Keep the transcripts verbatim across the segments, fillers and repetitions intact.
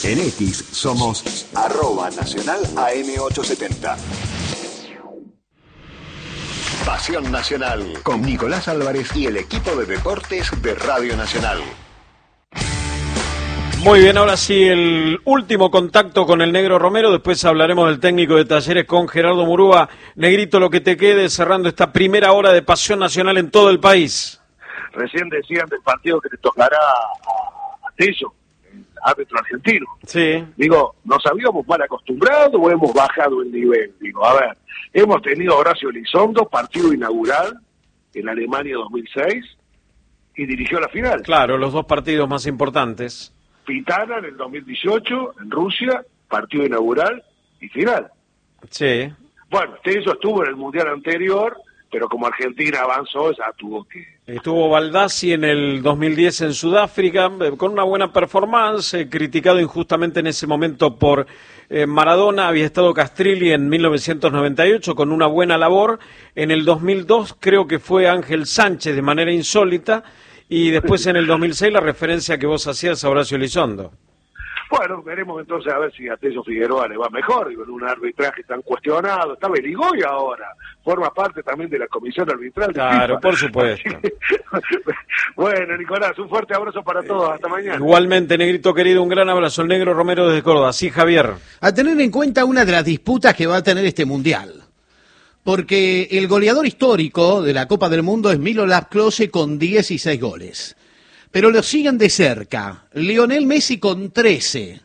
En X somos arroba nacional A M ochocientos setenta. Pasión Nacional con Nicolás Álvarez y el equipo de deportes de Radio Nacional. Muy bien, ahora sí, el último contacto con el Negro Romero, después hablaremos del técnico de Talleres con Gerardo Murúa. Negrito, lo que te quede cerrando esta primera hora de Pasión Nacional en todo el país. Recién decían del partido que le tocará a, a Tello, el árbitro argentino. Sí. Digo, ¿nos habíamos mal acostumbrado o hemos bajado el nivel? Digo, a ver, hemos tenido a Horacio Elizondo, partido inaugural en Alemania dos mil seis, y dirigió la final. Claro, los dos partidos más importantes. Pitana en el dos mil dieciocho, en Rusia, partido inaugural y final. Sí. Bueno, Tello estuvo en el Mundial anterior, pero como Argentina avanzó, ya tuvo que... Estuvo Baldassi en el dos mil diez en Sudáfrica, eh, con una buena performance, eh, criticado injustamente en ese momento por eh, Maradona. Había estado Castrilli en mil novecientos noventa y ocho con una buena labor. En el dos mil dos creo que fue Ángel Sánchez de manera insólita. Y después en el dos mil seis la referencia que vos hacías a Horacio Elizondo. Bueno, veremos entonces a ver si a Tello Figueroa le va mejor, digo, en un arbitraje tan cuestionado. Está Berigoy ahora, forma parte también de la comisión arbitral. Claro, por supuesto. Bueno, Nicolás, un fuerte abrazo para todos, hasta mañana. Igualmente, Negrito querido, un gran abrazo. El Negro Romero desde Córdoba. Sí, Javier. A tener en cuenta una de las disputas que va a tener este Mundial. Porque el goleador histórico de la Copa del Mundo es Miroslav Klose con dieciséis goles. Pero lo siguen de cerca Lionel Messi con trece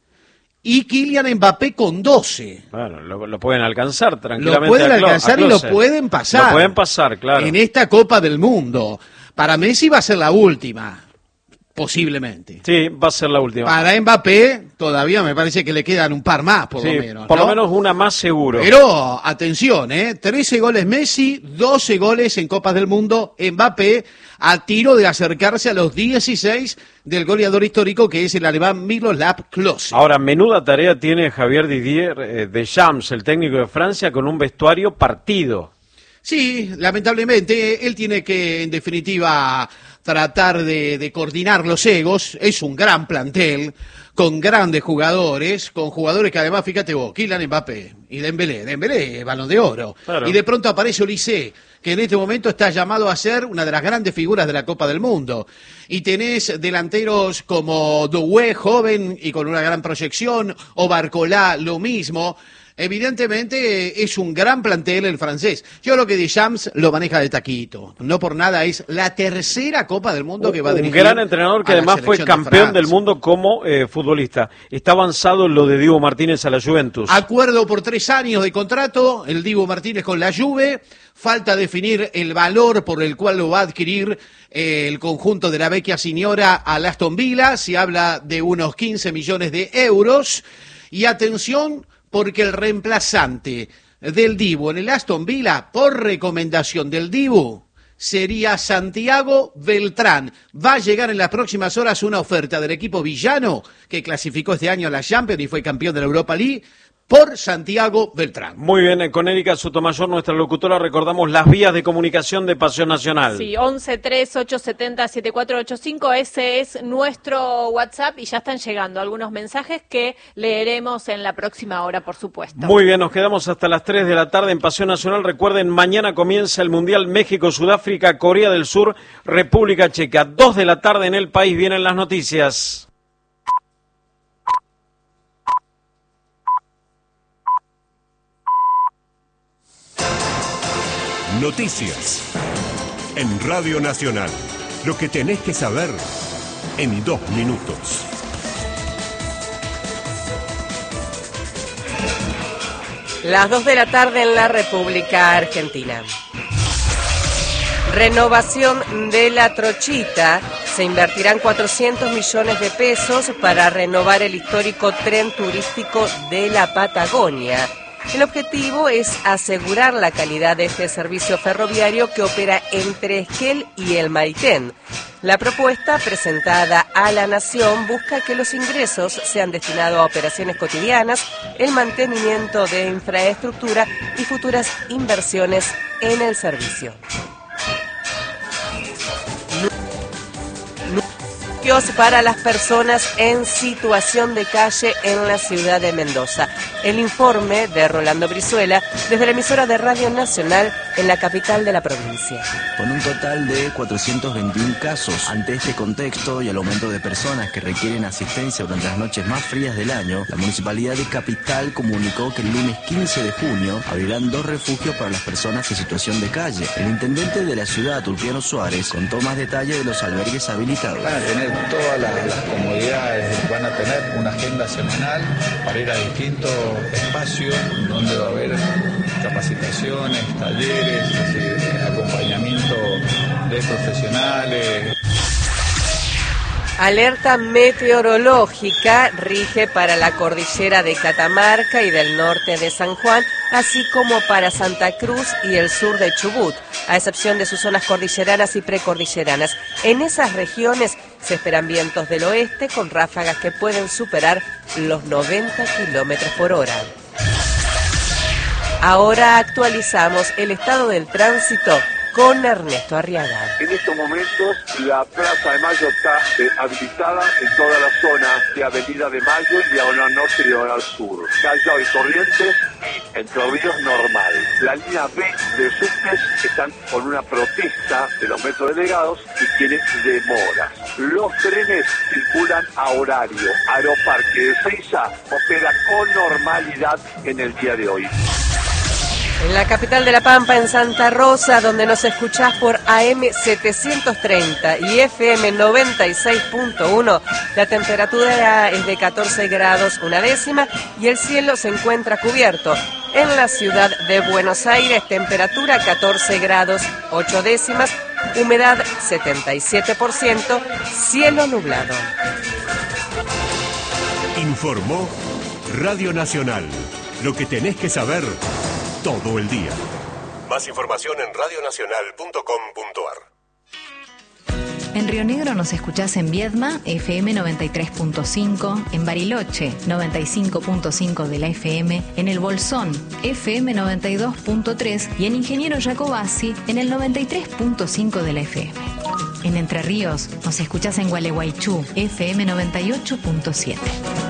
y Kylian Mbappé con doce. Bueno, lo, lo pueden alcanzar tranquilamente. Lo pueden a Clo- alcanzar a y lo Klose. pueden pasar. Lo pueden pasar, claro. En esta Copa del Mundo. Para Messi va a ser la última, posiblemente. Sí, va a ser la última. Para Mbappé todavía me parece que le quedan un par más, por sí, lo menos. por ¿no? lo menos una más seguro. Pero, atención, ¿eh? trece goles Messi, doce goles en Copas del Mundo. Mbappé a tiro de acercarse a los dieciséis del goleador histórico que es el alemán Miroslav Klose. Ahora, menuda tarea tiene Javier Didier eh, Deschamps, el técnico de Francia, con un vestuario partido. Sí, lamentablemente, él tiene que, en definitiva, tratar de, de coordinar los egos. Es un gran plantel, con grandes jugadores, con jugadores que además, fíjate vos, Kylian Mbappé y Dembélé, Dembélé, Balón de Oro. Claro. Y de pronto aparece Olise, que en este momento está llamado a ser una de las grandes figuras de la Copa del Mundo. Y tenés delanteros como Doué, joven y con una gran proyección, o Barcolá, lo mismo. Evidentemente es un gran plantel el francés. Yo creo que Deschamps lo maneja de taquito. No por nada es la tercera Copa del Mundo que va a dirigir. Un gran entrenador que a la además fue selección de campeón del Francia. mundo como eh, futbolista. Está avanzado en lo de Diego Martínez a la Juventus. Acuerdo por tres años de contrato, el Dibu Martínez con la Juve. Falta definir el valor por el cual lo va a adquirir eh, el conjunto de la Vecchia Signora al Aston Villa. Se habla de unos quince millones de euros. Y atención, porque el reemplazante del Dibu en el Aston Villa, por recomendación del Dibu, sería Santiago Beltrán. Va a llegar en las próximas horas una oferta del equipo villano que clasificó este año a la Champions y fue campeón de la Europa League por Santiago Beltrán. Muy bien, eh, con Erika Sotomayor, nuestra locutora, recordamos las vías de comunicación de Pasión Nacional. Sí, once tres ocho siete cero siete cuatro ocho cinco, ese es nuestro WhatsApp y ya están llegando algunos mensajes que leeremos en la próxima hora, por supuesto. Muy bien, nos quedamos hasta las tres de la tarde en Pasión Nacional. Recuerden, mañana comienza el Mundial México, Sudáfrica, Corea del Sur, República Checa. Dos de la tarde en el país vienen las noticias. Noticias en Radio Nacional. Lo que tenés que saber en dos minutos. Las dos de la tarde en la República Argentina. Renovación de la Trochita. Se invertirán cuatrocientos millones de pesos para renovar el histórico tren turístico de la Patagonia. El objetivo es asegurar la calidad de este servicio ferroviario que opera entre Esquel y el Maitén. La propuesta presentada a la Nación busca que los ingresos sean destinados a operaciones cotidianas, el mantenimiento de infraestructura y futuras inversiones en el servicio. refugios para las personas en situación de calle en la ciudad de Mendoza. El informe de Rolando Brizuela desde la emisora de Radio Nacional en la capital de la provincia. Con un total de cuatrocientos veintiún casos, ante este contexto y el aumento de personas que requieren asistencia durante las noches más frías del año, la Municipalidad de Capital comunicó que el lunes quince de junio abrirán dos refugios para las personas en situación de calle. El intendente de la ciudad, Ulpiano Suárez, contó más detalles de los albergues habilitados. Van a tener todas las, las comodidades, van a tener una agenda semanal para ir a distintos espacios donde va a haber capacitaciones, talleres, así, acompañamiento de profesionales. Alerta meteorológica rige para la cordillera de Catamarca y del norte de San Juan, así como para Santa Cruz y el sur de Chubut, a excepción de sus zonas cordilleranas y precordilleranas. En esas regiones se esperan vientos del oeste con ráfagas que pueden superar los noventa kilómetros por hora. Ahora actualizamos el estado del tránsito con Ernesto Arriaga. En estos momentos la Plaza de Mayo está eh, habilitada en toda la zona de Avenida de Mayo y Diagonal Norte y Diagonal Sur. Callao y Corrientes y Entre Ríos normal. La línea B de subtes están con una protesta de los metrodelegados y tienen demoras. Los trenes circulan a horario. Aeroparque de Ezeiza opera con normalidad en el día de hoy. En la capital de La Pampa, en Santa Rosa, donde nos escuchás por A M setecientos treinta y F M noventa y seis punto uno, la temperatura es de catorce grados una décima y el cielo se encuentra cubierto. En la ciudad de Buenos Aires, temperatura catorce grados ocho décimas, humedad setenta y siete por ciento, cielo nublado. Informó Radio Nacional. Lo que tenés que saber todo el día. Más información en radio nacional punto com punto a r. En Río Negro nos escuchás en Viedma, F M noventa y tres punto cinco, en Bariloche, noventa y cinco punto cinco de la F M, en El Bolsón, F M noventa y dos punto tres y en Ingeniero Jacobasi, en el noventa y tres punto cinco de la F M. En Entre Ríos nos escuchás en Gualeguaychú, F M noventa y ocho punto siete.